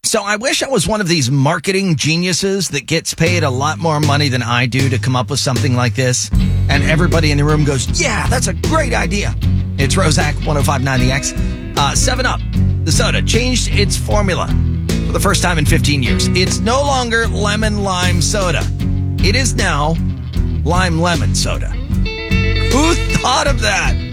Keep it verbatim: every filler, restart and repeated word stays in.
So I wish I was one of these marketing geniuses that gets paid a lot more money than I do to come up with something like this. And everybody in the room goes, yeah, that's a great idea. It's Roszak, one oh five point nine The X. Uh, seven up, the soda, changed its formula for the first time in fifteen years. It's no longer lemon lime soda. It is now lime lemon soda. Who thought of that?